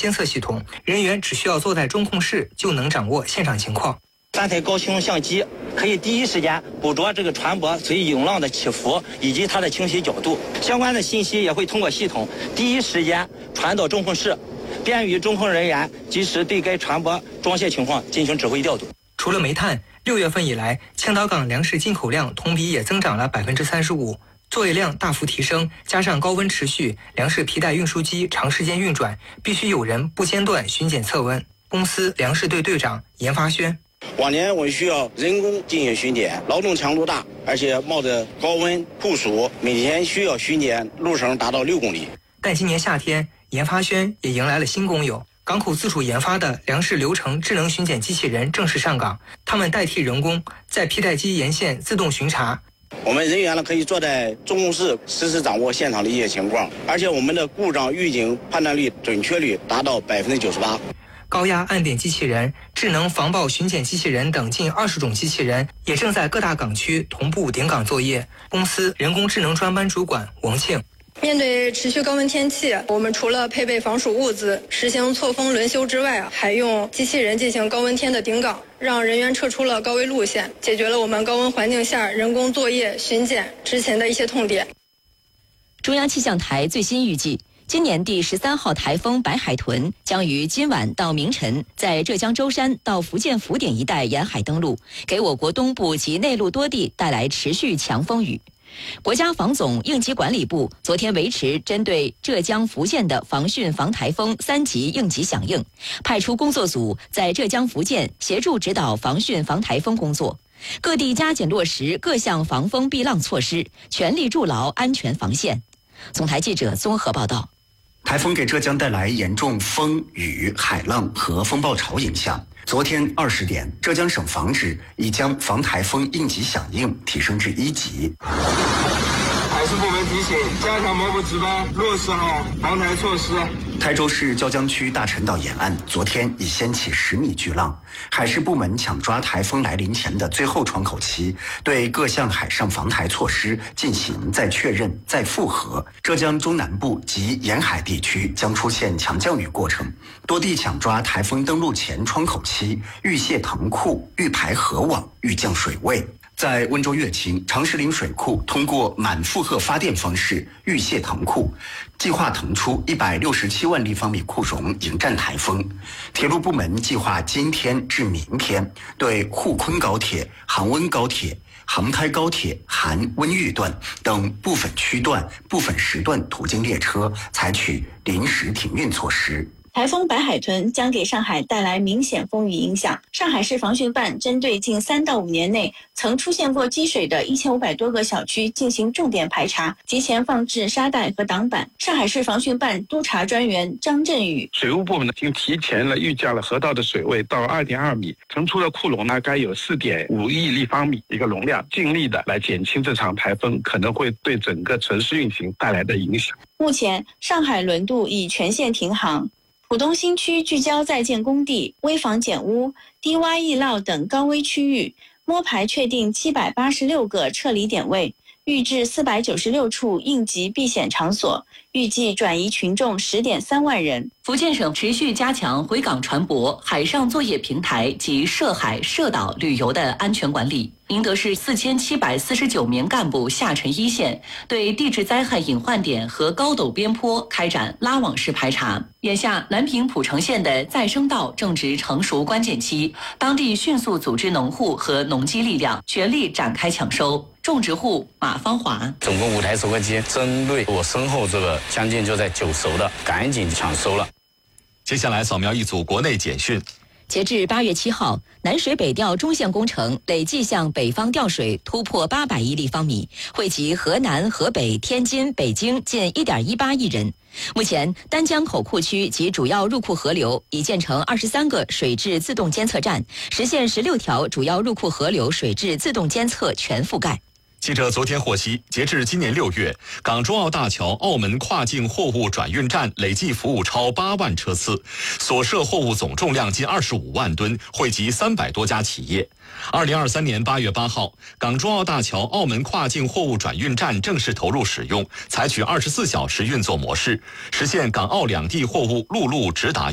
监测系统，人员只需要坐在中控室就能掌握现场情况。 3台高清相机可以第一时间捕捉这个船舶随涌浪的起伏以及它的倾斜角度，相关的信息也会通过系统第一时间传到中控室，便于中控人员及时对该船舶装卸情况进行指挥调度。 除了煤炭，6月份以来，青岛港粮食进口量同比也增长了35%，作业量大幅提升，加上高温持续，粮食皮带运输机长时间运转，必须有人不间断巡检测温。公司粮食队队长严发轩。 往年我们需要人工进行巡检，劳动强度大，而且冒着高温酷暑，每天需要巡检路程达到6公里。 但今年夏天，严发轩也迎来了新工友，港口自主研发的粮食流程智能巡检机器人正式上岗，他们代替人工在皮带机沿线自动巡查。 我们人员可以坐在中控室实时掌握现场的一些情况，而且我们的故障预警判断率准确率达到98%。 高压按点机器人、智能防爆巡检机器人等近20种机器人也正在各大港区同步顶岗作业。公司人工智能专班主管王庆。 面对持续高温天气，我们除了配备防暑物资、实行错峰轮休之外，还用机器人进行高温天的顶岗，让人员撤出了高危路线，解决了我们高温环境下人工作业巡检执勤的一些痛点。 中央气象台最新预计，今年第13号台风白海豚将于今晚到明晨在浙江舟山到福建福鼎一带沿海登陆，给我国东部及内陆多地带来持续强风雨。国家防总应急管理部昨天维持针对浙江、福建的防汛防台风3级应急响应，派出工作组在浙江、福建协助指导防汛防台风工作，各地加紧落实各项防风避浪措施，全力筑牢安全防线。总台记者综合报道。 台风给浙江带来严重风雨、海浪和风暴潮影响。昨天20点，浙江省防指已将防台风应急响应提升至1级。 海事部门提醒，加强某某值班，落实好防台措施。 台州市椒江区大陈岛沿岸昨天已掀起10米巨浪，海事部门抢抓台风来临前的最后窗口期，对各项海上防台措施进行再确认、再复核。浙江中南部及沿海地区将出现强降雨过程，多地抢抓台风登陆前窗口期，预泄塘库、预排河网、预降水位。在温州乐清长石岭水库通过满负荷发电方式预泄塘库，计划腾出167万立方米库容迎战台风。铁路部门计划今天至明天对沪昆高铁、杭温高铁、杭开高铁含温豫段等部分区段、部分时段途经列车采取临时停运措施。 台风白海豚将给上海带来明显风雨影响。上海市防汛办针对近3到5年内曾出现过积水的1500多个小区进行重点排查，提前放置沙袋和挡板。上海市防汛办督查专员张振宇： 水务部门已经提前了预降了河道的水位到2.2米，腾出的库容大概有4.5亿立方米一个容量，尽力的来减轻这场台风可能会对整个城市运行带来的影响。 目前，上海轮渡已全线停航。浦东新区聚焦在建工地、危房减屋、低洼易涝等高危区域，摸排确定786个撤离点位，预置496处应急避险场所，预计转移群众10.3万人。 福建省持续加强回港船舶、海上作业平台及涉海涉岛旅游的安全管理。宁德市4749名干部下沉一线，对地质灾害隐患点和高陡边坡开展拉网式排查。眼下，南平蒲城县的再生稻正值成熟关键期，当地迅速组织农户和农机力量，全力展开抢收。种植户马芳华： 总共5台收割机，针对我身后这个将近就在9熟的，赶紧抢收了。 接下来扫描一组国内简讯。 截至8月7号，南水北调中线工程累计向北方调水突破800亿立方米，惠及河南、河北、天津、北京近1.18亿人。目前，丹江口库区及主要入库河流已建成23个水质自动监测站，实现16条主要入库河流水质自动监测全覆盖。 记者昨天获悉，截至今年6月，港珠澳大桥澳门跨境货物转运站累计服务超8万车次，所涉货物总重量近25万吨，惠及300多家企业。2023年8月8号，港珠澳大桥澳门跨境货物转运站正式投入使用，采取24小时运作模式，实现港澳两地货物陆路直达